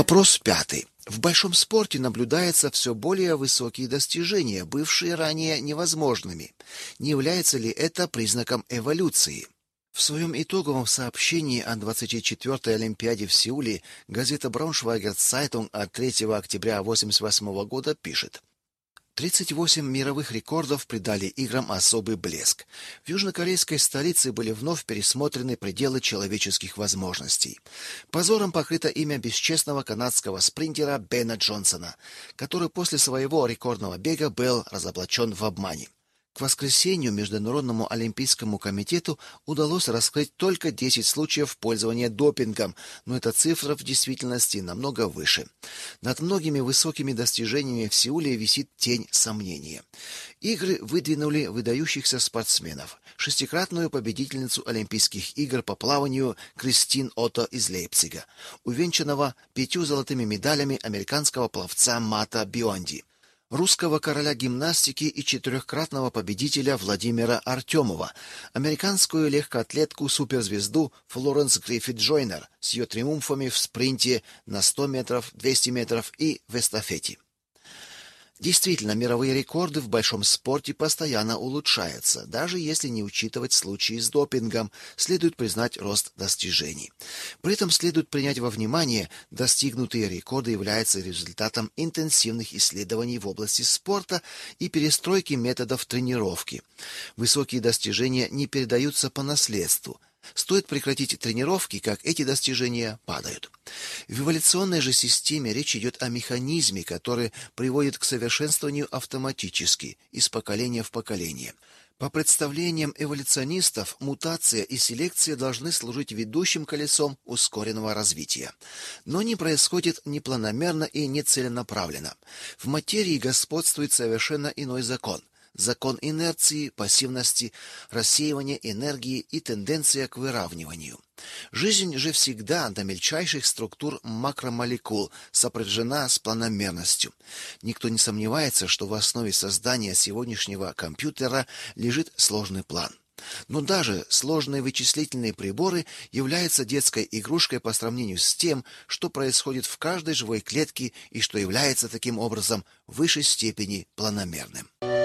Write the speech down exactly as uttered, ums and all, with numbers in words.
Вопрос пятый. В большом спорте наблюдаются все более высокие достижения, бывшие ранее невозможными. Не является ли это признаком эволюции? В своем итоговом сообщении о двадцать четвёртой Олимпиаде в Сеуле газета Braunschweiger Zeitung от третьего октября восемьдесят восьмого года пишет: тридцать восемь мировых рекордов придали играм особый блеск. В южнокорейской столице были вновь пересмотрены пределы человеческих возможностей. Позором покрыто имя бесчестного канадского спринтера Бена Джонсона, который после своего рекордного бега был разоблачен в обмане. К воскресенью Международному олимпийскому комитету удалось раскрыть только десять случаев пользования допингом, но эта цифра в действительности намного выше. Над многими высокими достижениями в Сеуле висит тень сомнения. Игры выдвинули выдающихся спортсменов. Шестикратную победительницу Олимпийских игр по плаванию Кристин Отто из Лейпцига, увенчанного пятью золотыми медалями американского пловца Мата Бионди, русского короля гимнастики и четырехкратного победителя Владимира Артемова, американскую легкоатлетку-суперзвезду Флоренс Гриффит-Джойнер с ее триумфами в спринте на сто метров, двести метров и в эстафете. Действительно, мировые рекорды в большом спорте постоянно улучшаются, даже если не учитывать случаи с допингом, следует признать рост достижений. При этом следует принять во внимание, достигнутые рекорды являются результатом интенсивных исследований в области спорта и перестройки методов тренировки. Высокие достижения не передаются по наследству. Стоит прекратить тренировки, как эти достижения падают. В эволюционной же системе речь идет о механизме, который приводит к совершенствованию автоматически, из поколения в поколение. По представлениям эволюционистов, мутация и селекция должны служить ведущим колесом ускоренного развития. Но не происходит ни планомерно и не целенаправленно. В материи господствует совершенно иной закон. Закон инерции, пассивности, рассеивания энергии и тенденция к выравниванию. Жизнь же всегда до мельчайших структур макромолекул сопряжена с планомерностью. Никто не сомневается, что в основе создания сегодняшнего компьютера лежит сложный план. Но даже сложные вычислительные приборы являются детской игрушкой по сравнению с тем, что происходит в каждой живой клетке и что является таким образом в высшей степени планомерным.